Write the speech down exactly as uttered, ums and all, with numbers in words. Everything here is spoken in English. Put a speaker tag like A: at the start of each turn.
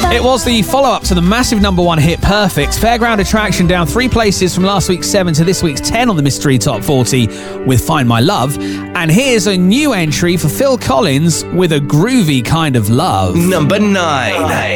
A: It was the follow-up to the massive number one hit Perfect. Fairground Attraction down three places from last week's seven to this week's ten on the Mystery Top forty with Find My Love. And here's a new entry for Phil Collins with A Groovy Kind of Love.
B: Number nine.